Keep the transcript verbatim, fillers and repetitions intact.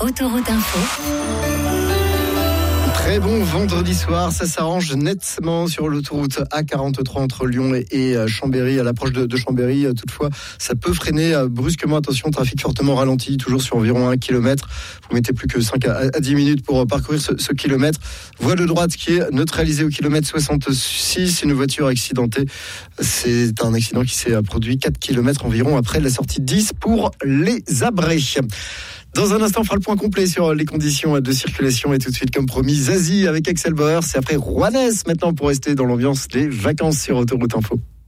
Autoroute Info. Très bon vendredi soir, ça s'arrange nettement sur l'autoroute A quarante-trois entre Lyon et Chambéry, à l'approche de, de Chambéry. Toutefois, ça peut freiner brusquement. Attention, trafic fortement ralenti, toujours sur environ un kilomètre. Vous mettez plus que cinq à dix minutes pour parcourir ce, ce kilomètre. Voie de droite qui est neutralisée au kilomètre soixante-six. Une voiture accidentée. C'est un accident qui s'est produit quatre kilomètres environ après la sortie dix pour les Abrets. Dans un instant, on fera le point complet sur les conditions de circulation et tout de suite, comme promis, Zazie avec Axel Bauer. C'est après Juanes maintenant pour rester dans l'ambiance des vacances sur Autoroute Info.